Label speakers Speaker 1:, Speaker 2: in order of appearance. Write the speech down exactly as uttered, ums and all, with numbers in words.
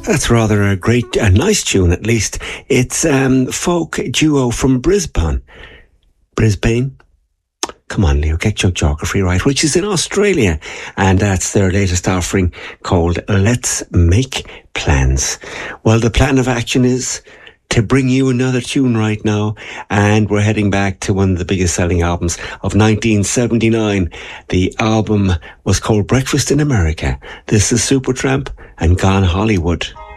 Speaker 1: That's rather a great, a nice tune at least. It's um, folk duo from Brisbane. Brisbane? Come on, Leo, get your geography right, which is in Australia. And that's their latest offering called Let's Make Plans. Well, the plan of action is to bring you another tune right now. And we're heading back to one of the biggest selling albums of nineteen seventy-nine. The album was called Breakfast in America. This is Supertramp and Gone Hollywood.